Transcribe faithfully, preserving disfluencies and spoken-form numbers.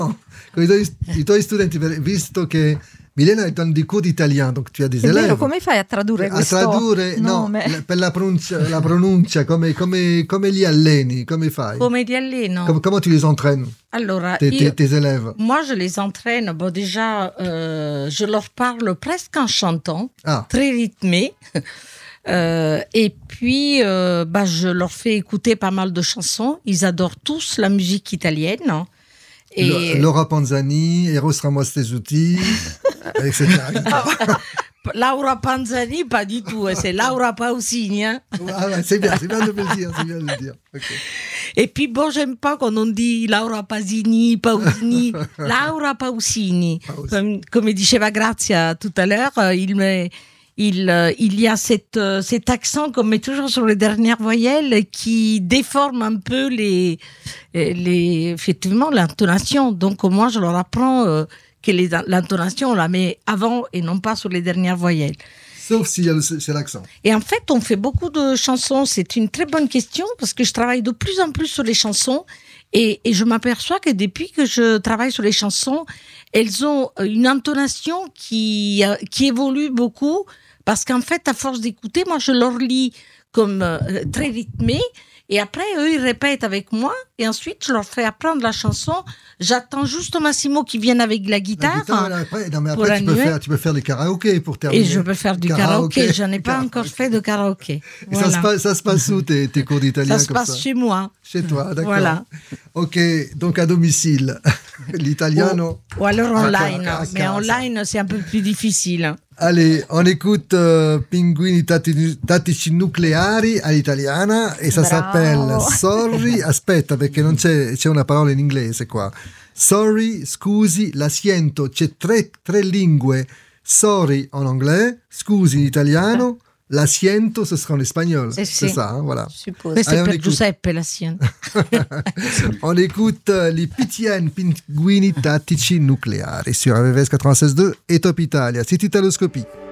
con i tuoi, i tuoi studenti, visto che Milena è un di cours d'italiano, donc tu as des È élèves. vero, come fai a tradurre a questo tradurre, nome? No, per la pronuncia, la pronuncia come, come, come li alleni, come fai? Come li alleno? Come, comment tu les entraînes, Allora, tes, io, tes, tes élèves? moi je les entraîne, bon déjà, euh, je leur parle presque en chantant, Ah. très rythmé. Euh, et puis, euh, bah, je leur fais écouter pas mal de chansons. Ils adorent tous la musique italienne. Et... Laura Panzani, Eros Ramos Tesuti, et cetera. Laura Panzani, pas du tout, c'est Laura Pausini. Hein. Ah ouais, c'est bien, c'est bien de le dire, c'est bien de le dire. Okay. Et puis bon, j'aime pas quand on dit Laura Pasini, Pausini, Laura Pausini. Comme, comme diceva Grazia tout à l'heure, il me... Il, euh, il y a cette, euh, cet accent qu'on met toujours sur les dernières voyelles qui déforme un peu les, les, effectivement, l'intonation. Donc, moi, je leur apprends euh, que les, l'intonation, on la met avant et non pas sur les dernières voyelles. Sauf si c'est l'accent. Et en fait, on fait beaucoup de chansons. C'est une très bonne question parce que je travaille de plus en plus sur les chansons et, et je m'aperçois que depuis que je travaille sur les chansons, elles ont une intonation qui, qui évolue beaucoup. Parce qu'en fait, à force d'écouter, moi, je leur lis comme euh, très rythmé. Et après, eux, ils répètent avec moi. Et ensuite, je leur fais apprendre la chanson. J'attends juste Massimo qui vienne avec la guitare. La guitare, après, non, mais après tu, peux faire, tu peux faire du karaoké pour terminer. Et je peux faire du karaoké. karaoké. Je n'ai pas encore fait de karaoké. Voilà. Ça, se passe, ça se passe où tes, tes cours d'italien? Ça se passe ça chez moi. Chez toi, d'accord. Voilà. Ok, donc à domicile. L'italiano. Ou, ou alors online. À, à, à mais online, c'est un peu plus difficile. Allez, on écoute euh, Pinguini tattici nucleari all'italiana e ça s'appelle Sorry, aspetta perché non c'è, c'è una parola in inglese qua. Sorry, scusi, la siento, c'è tre, tre lingue. Sorry en anglais, scusi in italiano, la siento ce sera en espagnol. C'est, c'est ça, hein, voilà. Allez, c'est per Giuseppe la siento. On écoute les Pitien Pinguini tattici nucleari sur R V V S quatre-vingt-seize virgule deux et Top Italia. C'est Italoscopie.